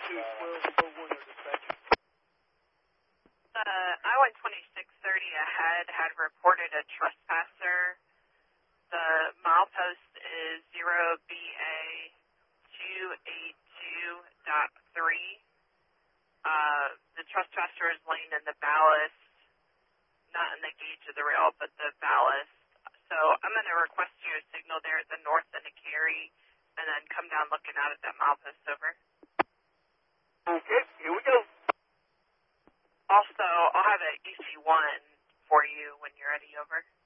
1201, dispatcher. I-12630 ahead had reported a trespasser. The milepost is 0BA282.3. The trespasser is laying in the ballast, not in the gauge of the rail, but the ballast. So I'm going to request you a signal there at the north end of Cary, and then come down looking out at that milepost, over. Okay, here we go. Also, I'll have an EC1 for you when you're ready, over.